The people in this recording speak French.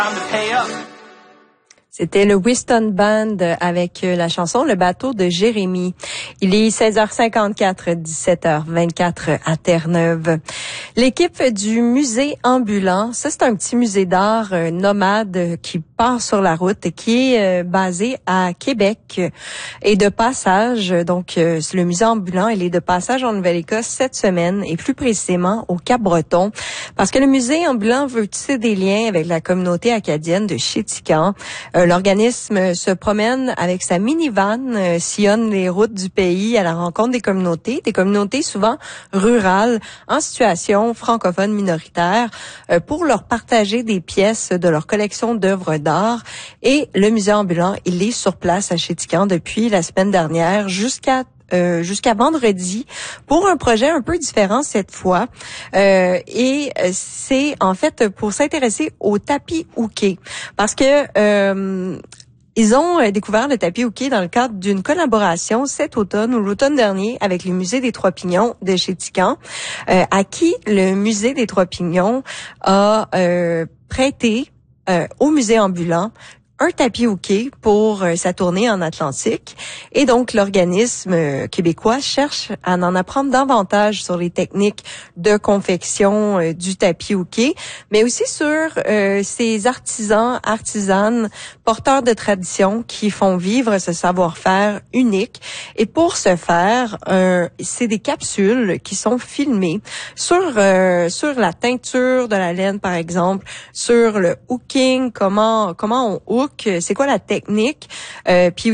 C'était le Whiston Band avec la chanson Le bateau de Jérémie. Il est 16h54, 17h24 à Terre-Neuve. L'équipe du musée ambulant, ça c'est un petit musée d'art nomade qui part sur la route et qui est basé à Québec et de passage. Donc le musée ambulant, il est de passage en Nouvelle-Écosse cette semaine et plus précisément au Cap-Breton parce que le musée ambulant veut tisser des liens avec la communauté acadienne de Chéticamp. L'organisme se promène avec sa minivan, sillonne les routes du pays à la rencontre des communautés souvent rurales en situation francophone minoritaire, pour leur partager des pièces de leur collection d'œuvres d'art. Et le musée ambulant, il est sur place à Chéticamp depuis la semaine dernière jusqu'à vendredi pour un projet un peu différent cette fois. Et c'est en fait pour s'intéresser au tapis hooké. Parce que ils ont découvert le tapis hooké dans le cadre d'une collaboration cet automne ou l'automne dernier avec le musée des Trois-Pignons de Chéticamp, à qui le musée des Trois-Pignons a prêté au musée ambulant un tapis hooké pour sa tournée en Atlantique. Et donc, l'organisme québécois cherche à en apprendre davantage sur les techniques de confection du tapis hooké, mais aussi sur ces artisanes, porteurs de tradition qui font vivre ce savoir-faire unique. Et pour ce faire, c'est des capsules qui sont filmées sur la teinture de la laine, par exemple, sur le hooking, comment on hook, c'est quoi la technique, puis